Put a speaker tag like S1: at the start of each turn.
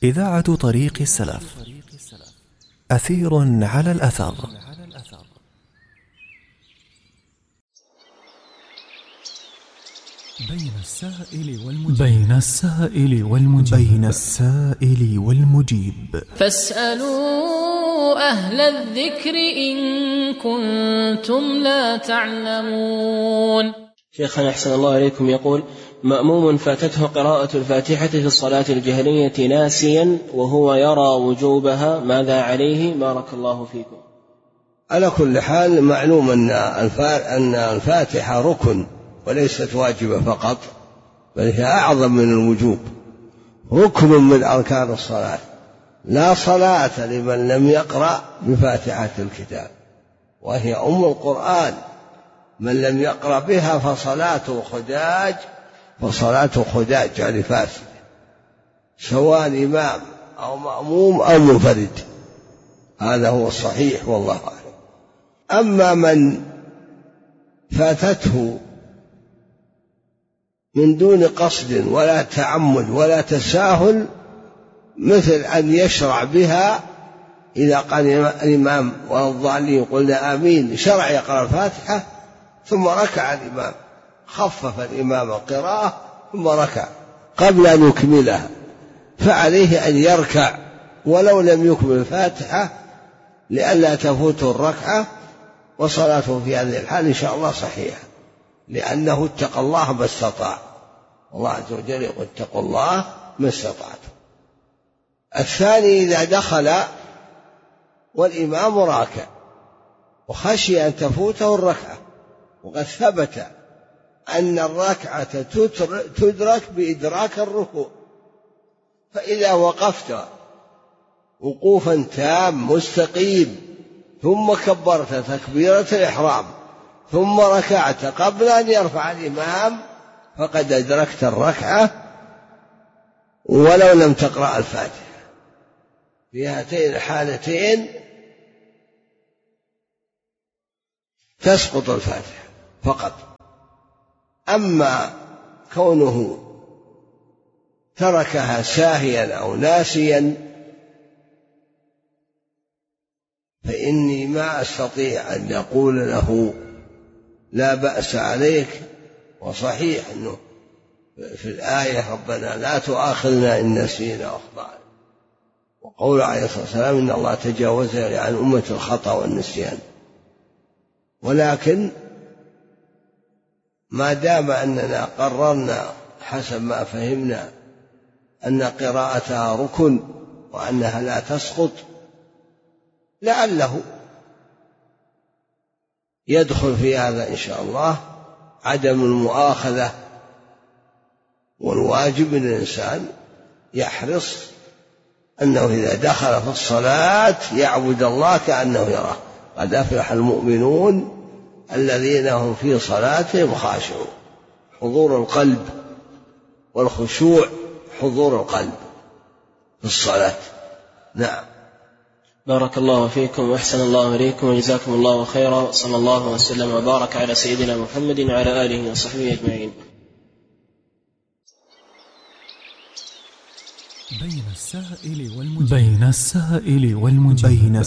S1: إذاعة طريق السلف، أثير على الأثر. بين السائل والمجيب.
S2: فاسألوا أهل الذكر إن كنتم لا تعلمون.
S3: شيخنا أحسن الله إليكم يقول: مأموم فاتته قراءة الفاتحة في الصلاة الجهرية ناسيا وهو يرى وجوبها، ماذا عليه؟ بارك الله فيكم.
S4: على كل حال معلوم أن الفاتحة ركن وليست واجبة فقط، بل هي أعظم من الوجوب، ركن من أركان الصلاة. لا صلاة لمن لم يقرأ بفاتحة الكتاب، وهي أم القرآن. من لم يقرأ بها فصلاته خداج يعني فاسد، سواء إمام أو مأموم أو منفرد. هذا هو الصحيح والله أعلم. أما من فاتته من دون قصد ولا تعمد ولا تساهل، مثل أن يشرع بها إذا قال الإمام والضالين قلنا آمين، شرع يقرأ الفاتحة ثم ركع الإمام، خفف الإمام القراءة ثم ركع قبل أن يكملها، فعليه أن يركع ولو لم يكمل الفاتحة لئلا تفوته الركعة، وصلاته في هذه الحال إن شاء الله صحيحة، لأنه اتقى الله ما استطاع. الله عز وجل يقول: اتقوا الله ما استطعتم. الثاني إذا دخل والإمام راكع وخشي أن تفوته الركعة، وقد ثبت أن الركعة تدرك بإدراك الركوع، فإذا وقفت وقوفا تام مستقيم ثم كبرت تكبيرة الإحرام ثم ركعت قبل أن يرفع الإمام، فقد أدركت الركعة ولو لم تقرأ الفاتحة. في هاتين الحالتين تسقط الفاتحة فقط. أما كونه تركها ساهيا أو ناسيا فإني ما أستطيع أن أقول له لا بأس عليك. وصحيح أنه في الآية: ربنا لا تؤاخذنا إن نسينا أخطأنا، وقول عليه الصلاة والسلام: إن الله تجاوز عن أمة الخطأ والنسيان. ولكن ما دام أننا قررنا حسب ما فهمنا أن قراءتها ركن وأنها لا تسقط، لعله يدخل في هذا إن شاء الله عدم المؤاخذة. والواجب أن الإنسان يحرص أنه إذا دخل في الصلاة يعبد الله كأنه يراه. قد أفلح المؤمنون الذين هم في صلاتهم خاشعون. حضور القلب والخشوع، حضور القلب في الصلاة. نعم.
S3: بارك الله فيكم وأحسن الله إليكم وجزاكم الله خيرا، صلى الله وسلم وبارك على سيدنا محمد وعلى آله وصحبه أجمعين.
S1: بين السائل والمجيب.